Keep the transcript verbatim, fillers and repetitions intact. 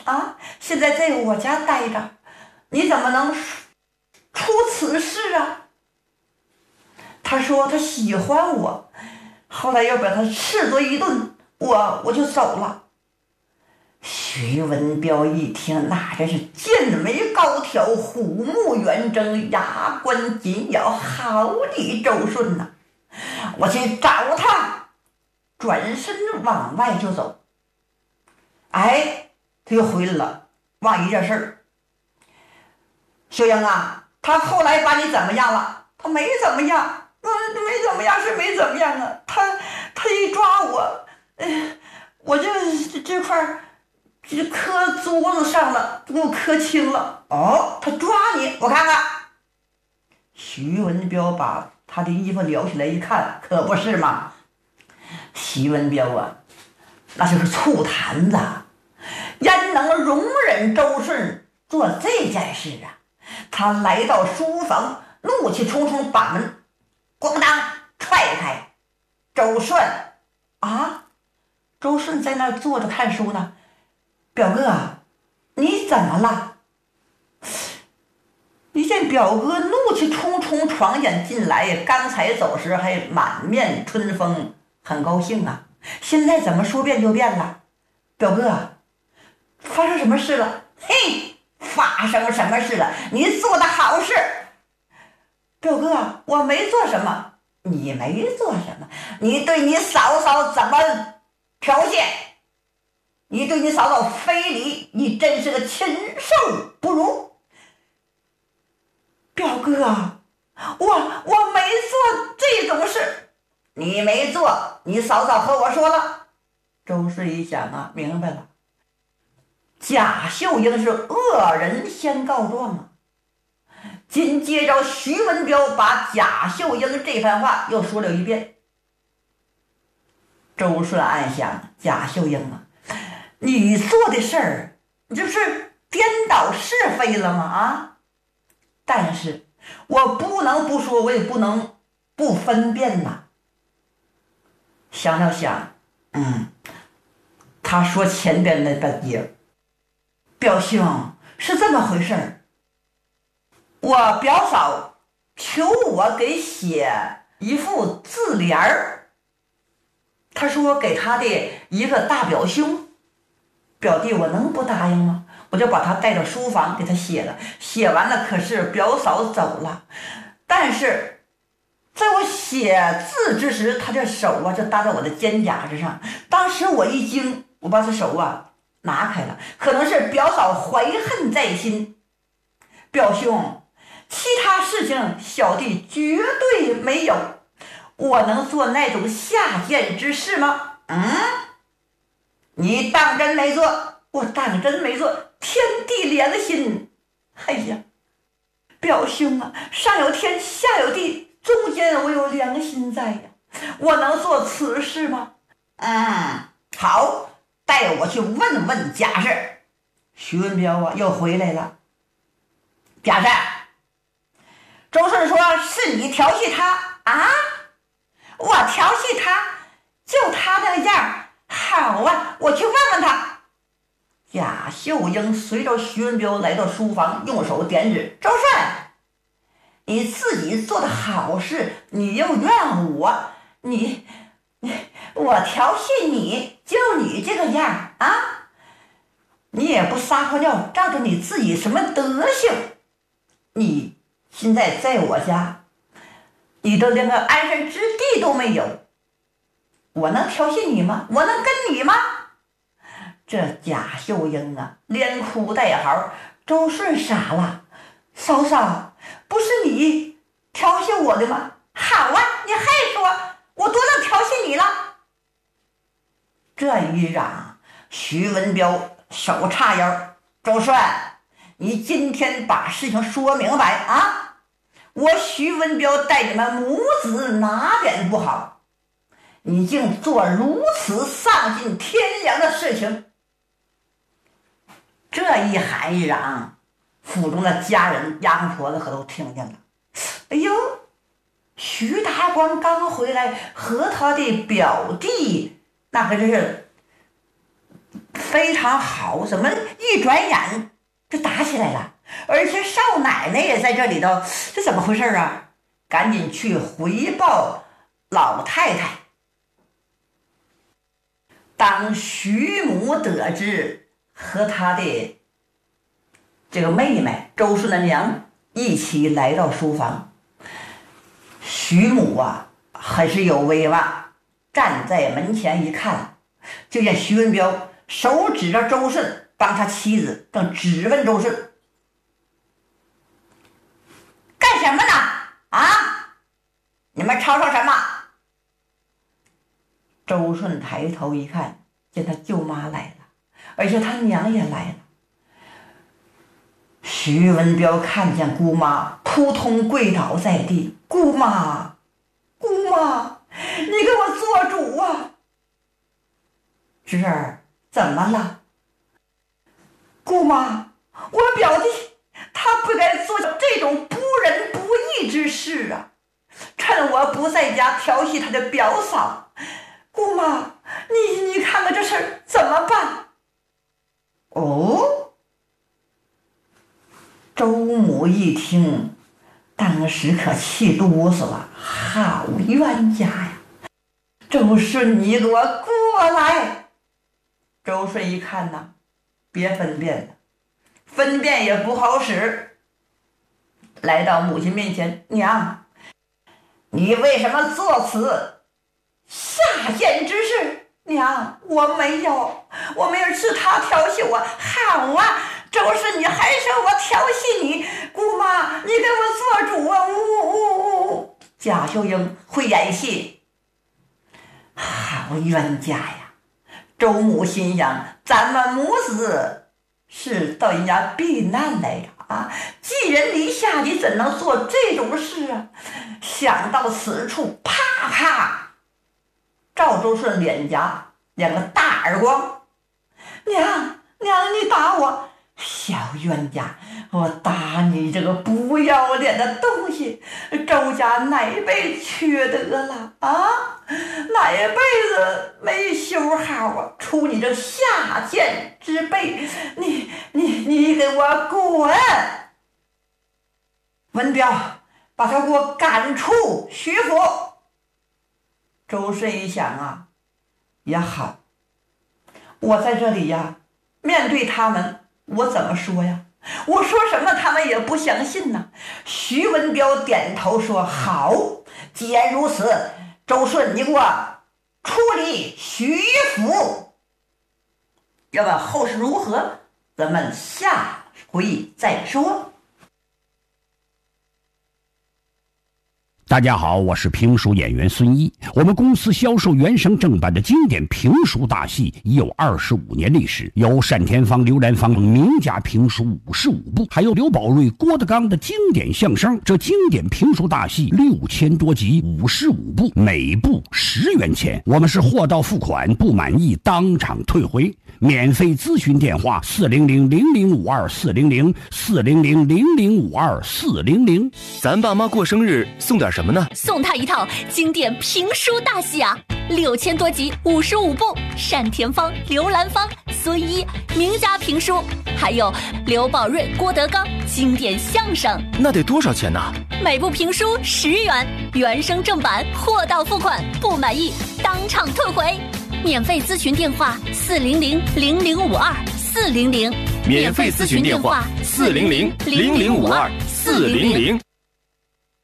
啊，现在在我家待着，你怎么能出此事啊？他说他喜欢我，后来又把他斥责一顿，我我就走了。徐文彪一听，那真是剑眉高挑，虎目圆睁，牙关紧咬，好你周顺呐！我去找他，转身往外就走。哎，他又回来了，忘一件事儿。秀英啊，他后来把你怎么样了？他没怎么样，嗯，没怎么样是没怎么样啊。他他一抓我，哎，我就这这块这磕桌子上了，给我磕青了。哦，他抓你，我看看。徐文彪把他的衣服撩起来一看，可不是嘛。徐文彪啊，那就是醋坛子，焉能容忍周顺做这件事啊？他来到书房，怒气冲冲把门咣当踹开。周顺啊，周顺在那儿坐着看书呢。表哥，你怎么了？一见表哥怒气冲冲闯眼进来，刚才走时还满面春风，很高兴啊，现在怎么说变就变了？表哥，发生什么事了？嘿，发生什么事了？你做的好事。表哥，我没做什么。你没做什么？你对你嫂嫂怎么剽窃？你对你嫂嫂非礼，你真是个禽兽不如。表哥，我我没做这种事。你没做，你嫂嫂和我说了。周顺一想啊，明白了，贾秀英是恶人先告状啊。紧接着徐文彪把贾秀英这番话又说了一遍。周顺暗想，贾秀英啊，你做的事儿，你这不是颠倒是非了吗？啊！但是我不能不说，我也不能不分辨呐。想了想，嗯，他说前边那个节，表兄是这么回事儿。我表嫂求我给写一副字联儿，他说给他的一个大表兄。表弟，我能不答应吗？我就把他带到书房给他写了，写完了，可是表嫂走了，但是在我写字之时，他这手啊就搭在我的肩胛之上，当时我一惊，我把他手啊拿开了，可能是表嫂怀恨在心。表兄，其他事情小弟绝对没有，我能做那种下贱之事吗？嗯，你当真没做？我当真没做，天地良心。哎呀，表兄啊，上有天下有地，中间我有良心在呀，我能做此事吗？嗯，好，带我去问问贾氏。徐文彪啊又回来了。贾氏，周顺说是你调戏他啊？我调戏他？就他那样？好啊，我去问问他。贾秀英随着徐文彪来到书房，用手点指：周顺，你自己做的好事，你又怨我，你你我调戏你，就你这个样啊？你也不撒泡尿，照着你自己什么德行？你现在在我家，你都连个安身之地都没有，我能调戏你吗？我能跟你吗？这贾秀英啊，连哭带嚎。周顺傻了，嫂嫂，不是你调戏我的吗？好啊，你还说我多能调戏你了？这一嚷，徐文彪手叉腰：周顺，你今天把事情说明白啊！我徐文彪待你们母子哪点不好？你竟做如此丧尽天良的事情！这一喊一嚷，府中的家人丫鬟婆子可都听见了。哎呦，徐大官刚回来，和他的表弟那可真是非常好，怎么一转眼就打起来了？而且少奶奶也在这里头，这怎么回事啊？赶紧去回报老太太。当徐母得知和她的这个妹妹周顺的娘一起来到书房，徐母啊很是有威望，站在门前一看，就见徐文彪手指着周顺，当他妻子正质问周顺：“干什么呢？啊，你们吵吵什么？”周顺抬头一看，见他舅妈来了，而且他娘也来了。徐文彪看见姑妈扑通跪倒在地：“姑妈，姑妈，你给我做主啊！”侄儿，怎么了？姑妈，我表弟他不该做这种不仁不义之事啊！趁我不在家调戏他的表嫂，姑妈，你你看看这事儿怎么办？哦，周母一听，当时可气哆嗦了，好冤家呀！周顺，你给我过来！周顺一看呐，别分辨了，分辨也不好使，来到母亲面前：“娘，你为什么做此下贱之事？”“娘，我没有，我没有，是他调戏我。”“好啊，周顺，你还说我调戏你？姑妈，你给我做主啊！”呜呜呜！贾秀英会演戏，好冤家呀！周母心想，咱们母子是到人家避难来的啊，寄人篱下，你怎能做这种事啊？想到此处，啪啪赵周顺脸颊两个大耳光。“娘娘，你打我！小冤家，我打你这个不要脸的东西！周家哪辈缺德了啊？哪辈子没修好啊？出你这下贱之辈！你你你给我滚！”文彪，把他给我赶出徐府。周顺一想啊，也好，我在这里呀，面对他们，我怎么说呀？我说什么他们也不相信呢。徐文彪点头说：“好，既然如此，周顺，你给我出离徐府。”要问后事如何，咱们下回再说。 大家好，我是评书演员孙一。我们公司销售原声正版的经典评书大戏已有二十五年历史，有单田芳、刘兰芳名家评书五十五部，还有刘宝瑞、郭德纲的经典相声。这经典评书大戏六千多集，五十五部，每部十元钱。我们是货到付款，不满意当场退回。免费咨询电话：四零零零零五二四零零四零零零零五二四零零。 咱爸妈过生日送点什么呢？ 送他一套经典评书大戏啊，六千多集，五十五部，单田芳、刘兰芳、孙一名家评书，还有刘宝瑞、郭德纲经典相声。 那得多少钱呢？ 每部评书十元，原声正版，货到付款，不满意当场退回。免费咨询电话：四零零零零五二四零零。 免费咨询电话：四零零零零五二四零零。